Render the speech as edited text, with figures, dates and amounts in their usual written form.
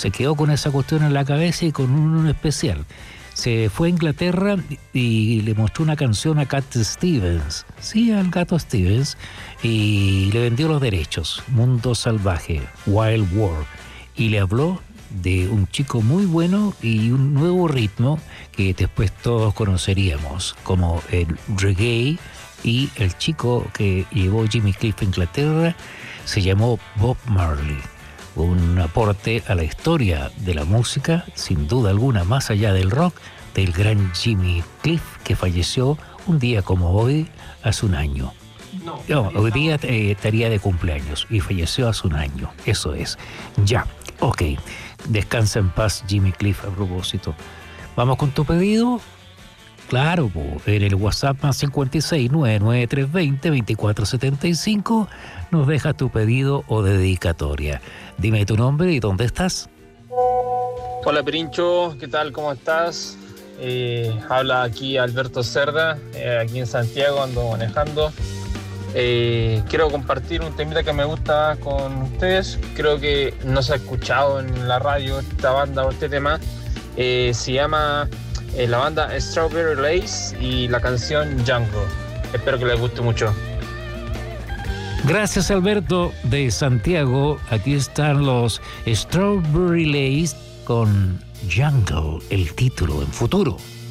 se quedó con esa cuestión en la cabeza y con un especial. Se fue a Inglaterra y le mostró una canción a Cat Stevens, sí, al gato Stevens, y le vendió los derechos, Mundo Salvaje, Wild World, y le habló de un chico muy bueno y un nuevo ritmo que después todos conoceríamos, como el reggae, y el chico que llevó Jimmy Cliff a Inglaterra se llamó Bob Marley. Un aporte a la historia de la música, sin duda alguna, más allá del rock, del gran Jimmy Cliff, que falleció un día como hoy, hace un año. No, hoy día estaría de cumpleaños y falleció hace un año. Eso es. Ya, ok. Descansa en paz, Jimmy Cliff, a propósito. ¿Vamos con tu pedido? Claro, en el WhatsApp más 56 99320 2475 nos deja tu pedido o dedicatoria. Dime tu nombre y dónde estás. Hola Pirincho, ¿qué tal? ¿Cómo estás? Habla aquí Alberto Cerda, aquí en Santiago, ando manejando. Quiero compartir un temita que me gusta con ustedes. Creo que no se ha escuchado en la radio esta banda o este tema. Se llama la banda Strawberry Lace y la canción Jungle. Espero que les guste mucho. Gracias, Alberto de Santiago. Aquí están los Strawberry Lace con Jungle, el título en futuro.